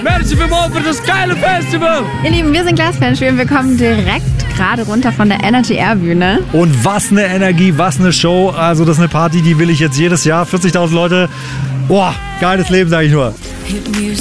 Merci vielmals für das geile Festival. Ihr Lieben, wir sind Glasperlenspiel und wir kommen direkt gerade runter von der Energy Air Bühne. Und was eine Energie, was eine Show. Also das ist eine Party, die will ich jetzt jedes Jahr. 40.000 Leute. Boah, geiles Leben, sage ich nur.